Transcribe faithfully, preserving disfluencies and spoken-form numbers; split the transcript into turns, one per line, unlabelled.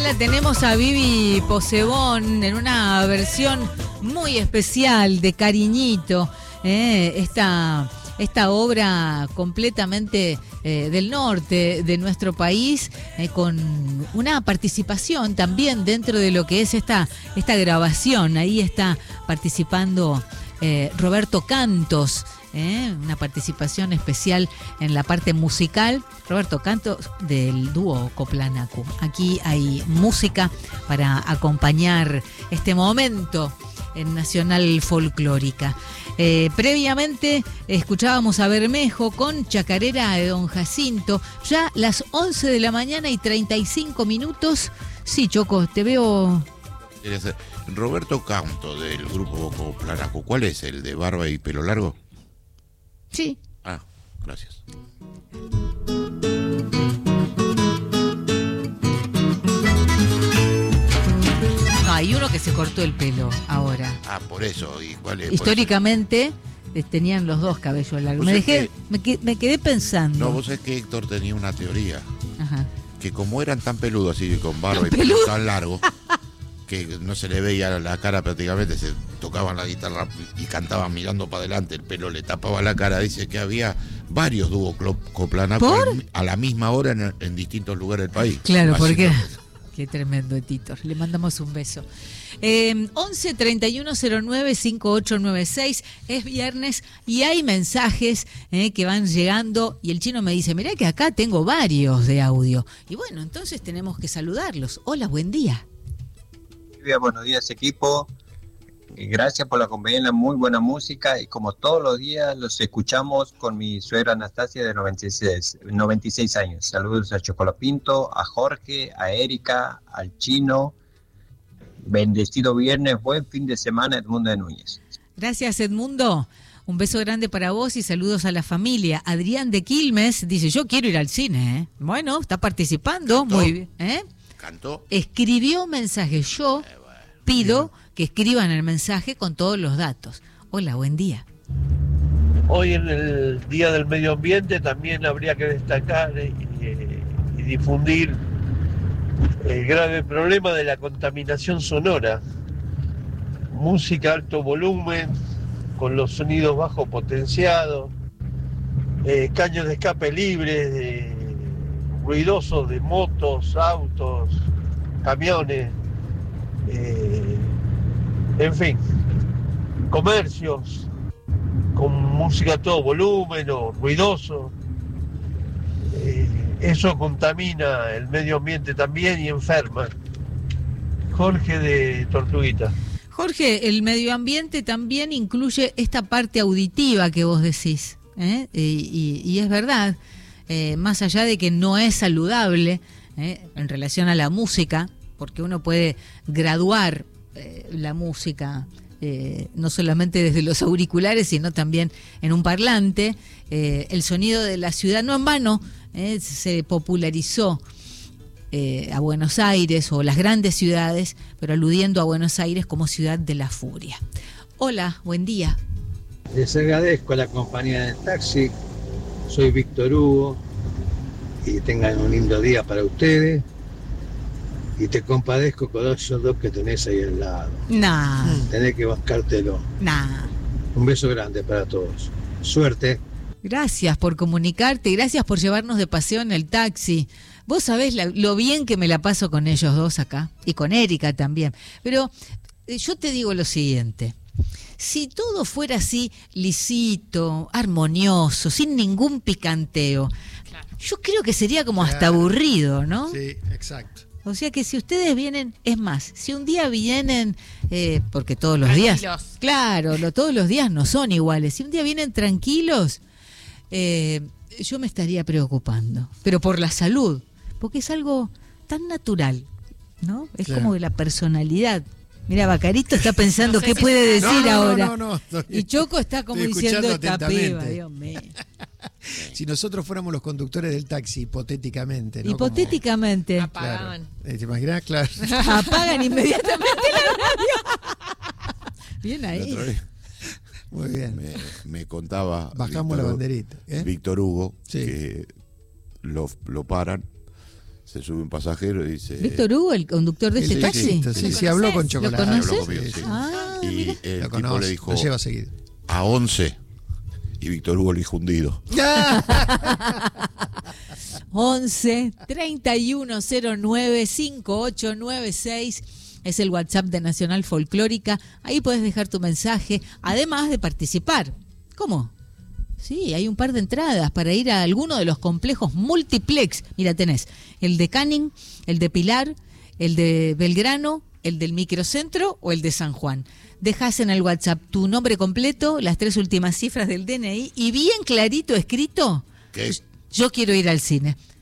la tenemos a Vivi Posebón en una versión muy especial de Cariñito, ¿eh? esta, esta obra completamente eh, del norte de nuestro país, eh, con una participación también dentro de lo que es esta, esta grabación. Ahí está participando eh, Roberto Cantos, ¿eh? Una participación especial en la parte musical. Roberto Cantos del dúo Coplanacu. Aquí hay música para acompañar este momento en Nacional Folclórica. Eh, previamente escuchábamos a Bermejo con Chacarera de Don Jacinto. Ya las once de la mañana y treinta y cinco minutos. Sí, Choco, te veo.
Roberto Cantos del grupo Coplanacu. ¿Cuál es? ¿El de barba y pelo largo?
Sí.
Ah, gracias.
No, hay uno que se cortó el pelo ahora.
Ah, por eso. ¿Y cuál es?
Históricamente tenían los dos cabellos largos. Me dejé, que... me, que, me quedé pensando.
No, vos sabés que Héctor tenía una teoría.
Ajá.
Que como eran tan peludos así, con barba y pelo tan largo, que no se le veía la cara prácticamente, se tocaban la guitarra y cantaban mirando para adelante, el pelo le tapaba la cara. Dice que había varios dúos Coplanacu a la misma hora en, en distintos lugares del país.
Claro, porque qué tremendo, Titor. Le mandamos un beso. Eh, once treinta y uno cero nueve cincuenta y ocho noventa y seis, es viernes y hay mensajes eh, que van llegando y el chino me dice, mirá que acá tengo varios de audio. Y bueno, entonces tenemos que saludarlos. Hola, buen día.
Buenos días, equipo. Gracias por la compañía, muy buena música, y como todos los días los escuchamos con mi suegra Anastasia de noventa y seis, noventa y seis años. Saludos a Chocolapinto, a Jorge, a Erika, al Chino. Bendecido viernes, buen fin de semana, Edmundo de Núñez.
Gracias, Edmundo. Un beso grande para vos y saludos a la familia. Adrián de Quilmes dice, yo quiero ir al cine, ¿eh? Bueno, está participando. ¿Cantó? Muy bien, ¿eh?
¿Cantó?
Escribió mensaje. Yo eh, bueno. pido que escriban el mensaje con todos los datos. Hola, buen día.
Hoy en el Día del Medio Ambiente también habría que destacar y, y difundir el grave problema de la contaminación sonora. Música a alto volumen, con los sonidos bajo potenciados, eh, caños de escape libres, de ruidosos de motos, autos, camiones, eh, en fin, comercios con música a todo volumen o ruidoso. Eh, eso contamina el medio ambiente también y enferma. Jorge de Tortuguita.
Jorge, el medio ambiente también incluye esta parte auditiva que vos decís, ¿eh? y, y, y es verdad. Eh, más allá de que no es saludable eh, en relación a la música, porque uno puede graduar eh, la música eh, no solamente desde los auriculares, sino también en un parlante. Eh, el sonido de la ciudad, no en vano, eh, se popularizó eh, a Buenos Aires o las grandes ciudades, pero aludiendo a Buenos Aires como ciudad de la furia. Hola, buen día.
Les agradezco a la compañía del taxi. Soy Víctor Hugo y tengan un lindo día para ustedes. Y te compadezco con esos dos que tenés ahí al lado.
Nah.
Tenés que bancártelo.
Nah.
Un beso grande para todos. Suerte.
Gracias por comunicarte, gracias por llevarnos de paseo en el taxi. Vos sabés la, lo bien que me la paso con ellos dos acá, y con Erika también. Pero eh, yo te digo lo siguiente. Si todo fuera así, lisito, armonioso, sin ningún picanteo, claro, yo creo que sería como hasta claro. aburrido, ¿no?
Sí, exacto.
O sea que si ustedes vienen, es más, si un día vienen, eh, porque todos los tranquilos. días, claro, lo, todos los días no son iguales, si un día vienen tranquilos, eh, yo me estaría preocupando, pero por la salud, porque es algo tan natural, ¿no? Es claro. como de la personalidad. Mira, Bacarito está pensando no sé qué si puede decir no, no, ahora. No, no, no, y Choco está como diciendo esta piba, Dios mío.
Si nosotros fuéramos los conductores del taxi, hipotéticamente, ¿no?
Hipotéticamente.
Como, apagaban. Claro. ¿Te imaginas? Claro.
Apagan inmediatamente la radio. Bien ahí.
Muy bien.
Me, me contaba.
Bajamos Víctor, la banderita. ¿eh?
Víctor Hugo,
sí.
que lo, lo paran. Se sube un pasajero y dice...
¿Víctor Hugo, el conductor de
El
este taxi?
taxista, sí, sí, habló con Chocolate.
¿Lo
Habló
conoces?
conmigo, sí.
Ah,
y
mira.
el
Lo
tipo
conoce,
le dijo,
lo lleva seguido.
a once. Y Víctor Hugo le dijo hundido.
once, treinta y uno, cero nueve, cincuenta y ocho noventa y seis es el WhatsApp de Nacional Folclórica. Ahí puedes dejar tu mensaje, además de participar. ¿Cómo? Sí, hay un par de entradas para ir a alguno de los complejos multiplex. Mira, tenés el de Canning, el de Pilar, el de Belgrano, el del Microcentro o el de San Juan. Dejás en el WhatsApp tu nombre completo, las tres últimas cifras del D N I y bien clarito escrito,
¿Qué?
yo quiero ir al cine.